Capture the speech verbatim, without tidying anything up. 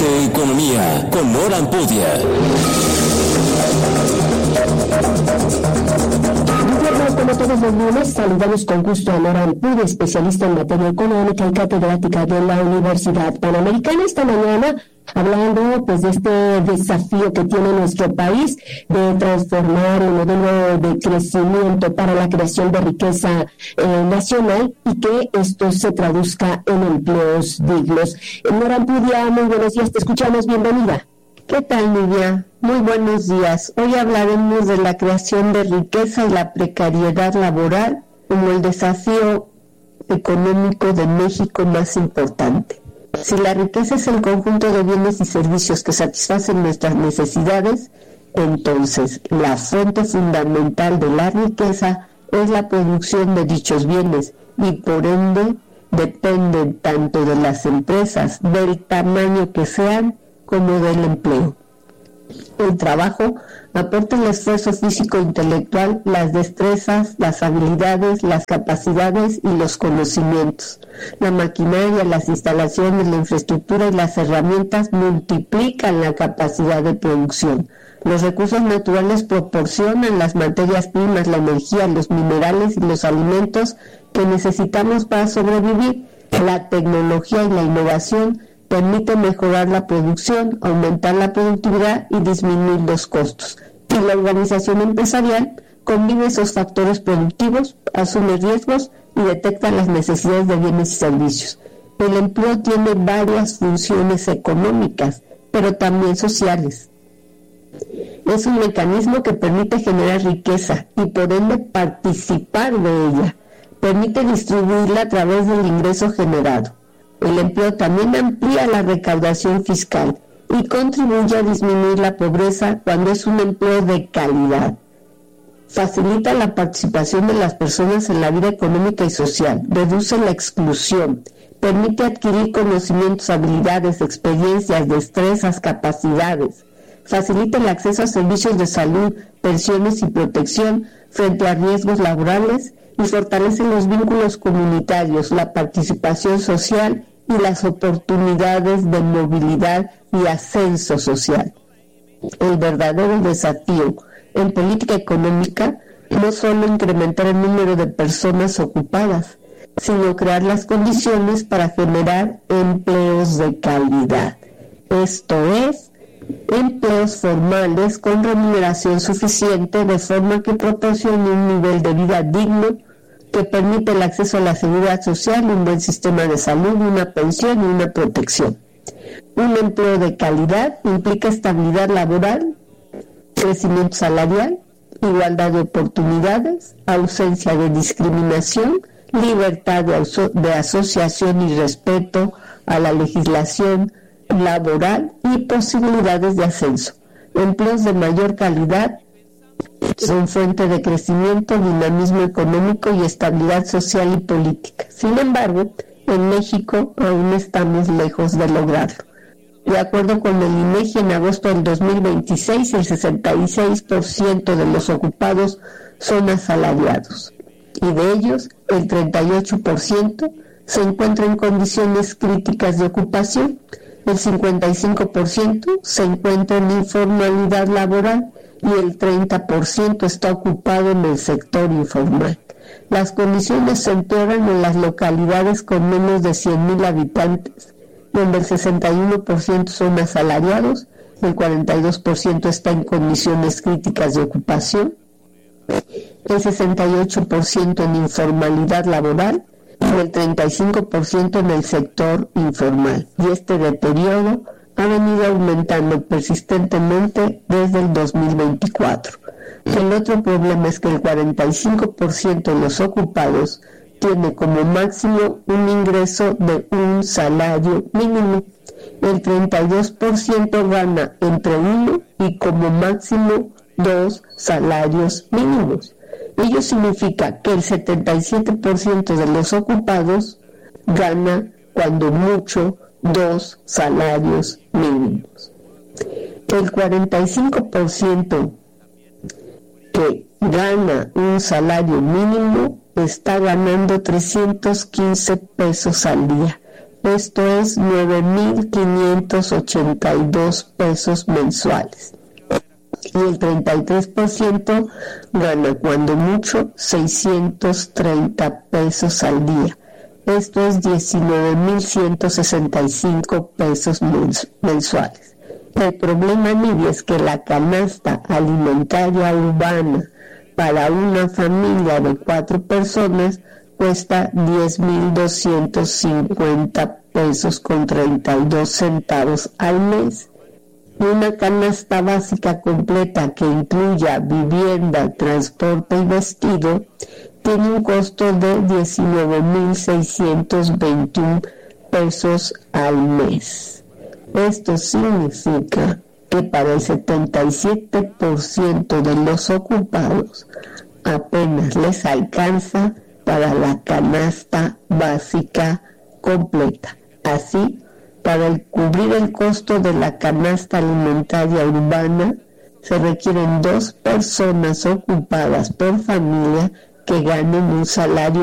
de Economía con Nora Ampudia. Como todos los lunes, saludamos con gusto a Nora Ampudia, especialista en materia económica y catedrática de la Universidad Panamericana. Esta mañana hablando pues de este desafío que tiene nuestro país de transformar el modelo de crecimiento para la creación de riqueza eh, nacional y que esto se traduzca en empleos dignos. Nora Ampudia, muy buenos días, te escuchamos, bienvenida. ¿Qué tal, Lidia? Muy buenos días. Hoy hablaremos de la creación de riqueza y la precariedad laboral como el desafío económico de México más importante. Si la riqueza es el conjunto de bienes y servicios que satisfacen nuestras necesidades, entonces la fuente fundamental de la riqueza es la producción de dichos bienes y por ende dependen tanto de las empresas, del tamaño que sean, como del empleo. El trabajo aporta el esfuerzo físico e intelectual, las destrezas, las habilidades, las capacidades y los conocimientos. La maquinaria, las instalaciones, la infraestructura y las herramientas multiplican la capacidad de producción. Los recursos naturales proporcionan las materias primas, la energía, los minerales y los alimentos que necesitamos para sobrevivir. La tecnología y la innovación permite mejorar la producción, aumentar la productividad y disminuir los costos. Y la organización empresarial combina esos factores productivos, asume riesgos y detecta las necesidades de bienes y servicios. El empleo tiene varias funciones económicas, pero también sociales. Es un mecanismo que permite generar riqueza y por ende participar de ella. Permite distribuirla a través del ingreso generado. El empleo también amplía la recaudación fiscal y contribuye a disminuir la pobreza cuando es un empleo de calidad. Facilita la participación de las personas en la vida económica y social, reduce la exclusión, permite adquirir conocimientos, habilidades, experiencias, destrezas, capacidades, facilita el acceso a servicios de salud, pensiones y protección frente a riesgos laborales y fortalece los vínculos comunitarios, la participación social y las oportunidades de movilidad y ascenso social. El verdadero desafío en política económica no solo incrementar el número de personas ocupadas, sino crear las condiciones para generar empleos de calidad. Esto es, empleos formales con remuneración suficiente de forma que proporcione un nivel de vida digno que permite el acceso a la seguridad social, un buen sistema de salud, una pensión y una protección. Un empleo de calidad implica estabilidad laboral, crecimiento salarial, igualdad de oportunidades, ausencia de discriminación, libertad de, aso- de asociación y respeto a la legislación laboral y posibilidades de ascenso. Empleos de mayor calidad son fuente de crecimiento, dinamismo económico y estabilidad social y política. Sin embargo, en México aún estamos lejos de lograrlo. De acuerdo con el INEGI, en agosto del dos mil veintiséis, el sesenta y seis por ciento de los ocupados son asalariados, y de ellos, el treinta y ocho por ciento se encuentra en condiciones críticas de ocupación, el cincuenta y cinco por ciento se encuentra en informalidad laboral, y el treinta por ciento está ocupado en el sector informal. Las condiciones se empeoran en las localidades con menos de cien mil habitantes, donde el sesenta y uno por ciento son asalariados, el cuarenta y dos por ciento está en condiciones críticas de ocupación, el sesenta y ocho por ciento en informalidad laboral y el treinta y cinco por ciento en el sector informal. Y este deterioro ha venido aumentando persistentemente desde el dos mil veinticuatro. El otro problema es que el cuarenta y cinco por ciento de los ocupados tiene como máximo un ingreso de un salario mínimo. El treinta y dos por ciento gana entre uno y como máximo dos salarios mínimos. Ello significa que el setenta y siete por ciento de los ocupados gana cuando mucho dos salarios mínimos. El cuarenta y cinco por ciento que gana un salario mínimo está ganando trescientos quince pesos al día. Esto es nueve mil quinientos ochenta y dos pesos mensuales. Y el treinta y tres por ciento gana cuando mucho seiscientos treinta pesos al día. Esto es diecinueve mil ciento sesenta y cinco pesos mensuales. El problema, Nidia, es que la canasta alimentaria urbana para una familia de cuatro personas cuesta diez mil doscientos cincuenta pesos con treinta y dos centavos al mes. Una canasta básica completa que incluya vivienda, transporte y vestido tiene un costo de diecinueve mil seiscientos veintiuno pesos al mes. Esto significa que para el setenta y siete por ciento de los ocupados apenas les alcanza para la canasta básica completa. Así, para el cubrir el costo de la canasta alimentaria urbana, se requieren dos personas ocupadas por familia que ganen un salario